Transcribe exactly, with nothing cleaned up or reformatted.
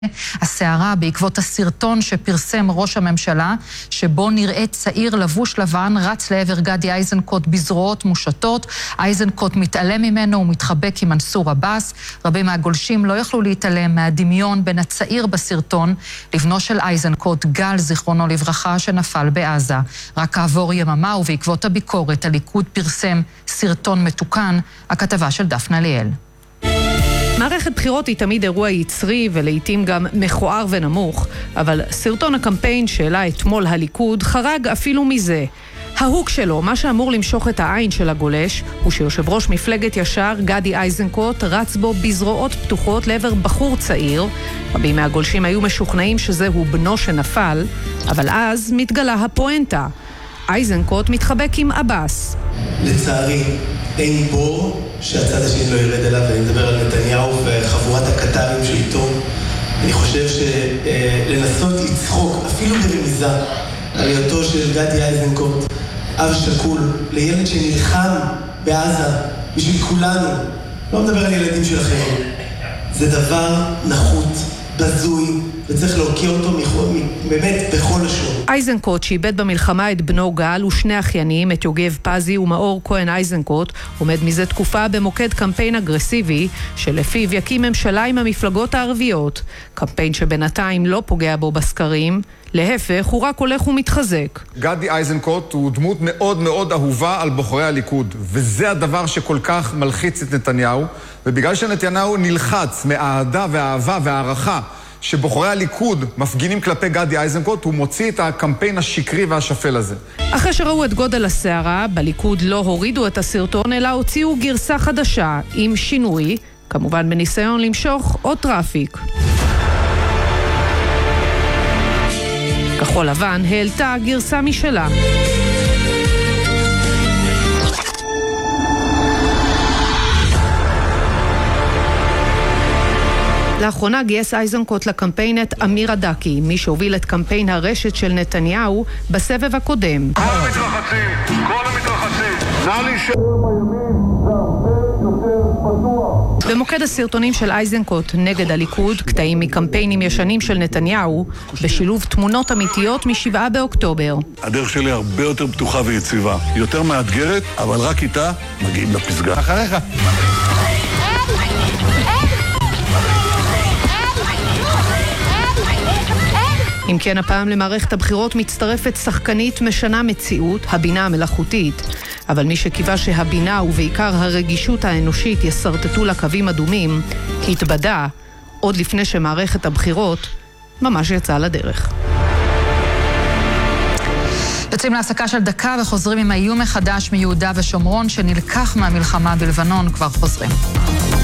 הסערה בעקבות הסרטון שפרסם ראש הממשלה, שבו נראה צעיר לבוש לבן רץ לעבר גדי איזנקוט בזרועות מושטות. איזנקוט מתעלם ממנו ומתחבק עם מנסור עבאס. רבים מהגולשים לא יכלו להתעלם מהדמיון בין הצעיר בסרטון לבנו של איזנקוט, גל זיכרונו לברכה, שנפל בעזה. רק כעבור יממה ובעקבות הביקורת, הליכוד פרסם סרטון מתוקן. הכתבה של דפנה ליאל. מערכת בחירות היא תמיד אירוע יצרי ולעיתים גם מכוער ונמוך, אבל סרטון הקמפיין שהעלה אתמול הליכוד חרג אפילו מזה. ההוק שלו, מה שאמור למשוך את העין של הגולש, הוא שיושב ראש מפלגת ישר, גדי איזנקוט, רץ בו בזרועות פתוחות לעבר בחור צעיר. רבים מהגולשים היו משוכנעים שזהו בנו שנפל, אבל אז מתגלה הפואנטה. איזנקוט מתחבק עם עבאס. לצערי, אין בור שהצד השני לא ירד אליו, ואני מדבר על נתניהו וחבורת הקטרים שאיתו. אני חושב שלנסות לצחוק, אפילו ברמיזה, על היותו של גדי איזנקוט, אב שכול, לילד שנלחם בעזה בשביל כולנו, לא מדבר על ילדים שלכם, זה דבר נחות, בזוי, וצריך להוקיע אותו באמת בכל לשון. איזנקוט שאיבד במלחמה את בנו גל ושני אחיינים, את יוגב פזי ומאור כהן איזנקוט, עומד מזה תקופה במוקד קמפיין אגרסיבי שלפיו יקים ממשלה עם המפלגות הערביות. קמפיין שבינתיים לא פוגע בו בסקרים, להפך הוא רק הולך ומתחזק. גדי איזנקוט הוא דמות מאוד מאוד אהובה על בוחרי הליכוד, וזה הדבר שכל כך מלחיץ את נתניהו, ובגלל שנתניהו נלחץ מהאהדה והאהבה והערכה שבוחרי הליכוד מפגינים כלפי גדי איזנקוט, הוא מוציא את הקמפיין השקרי והשפל הזה. אחרי שראו את גודל הסערה, בליכוד לא הורידו את הסרטון, אלא הוציאו גרסה חדשה עם שינוי, כמובן בניסיון למשוך עוד טראפיק. כחול לבן העלתה גרסה משלה. לאחרונה גייס איזנקוט לקמפיין את אמיר עדקי, מי שהוביל את קמפיין הרשת של נתניהו בסבב הקודם. כל המתרחצים, כל המתרחצים, נא להישאר בימין, זה הרבה יותר פתוח. במוקד הסרטונים של איזנקוט נגד הליכוד, קטעים מקמפיינים ישנים של נתניהו, בשילוב תמונות אמיתיות משבעה באוקטובר. הדרך שלי הרבה יותר פתוחה ויציבה, יותר מאתגרת, אבל רק איתה מגיעים לפסגה. אחריך. אם כן, הפעם למערכת הבחירות מצטרפת שחקנית משנה מציאות, הבינה המלאכותית. אבל מי שקיווה שהבינה ובעיקר הרגישות האנושית יסרטטו לקווים אדומים, התבדה עוד לפני שמערכת הבחירות ממש יצאה לדרך. יוצאים להפסקה של דקה וחוזרים עם האיום מחדש מיהודה ושומרון שנלקח מהמלחמה בלבנון. כבר חוזרים.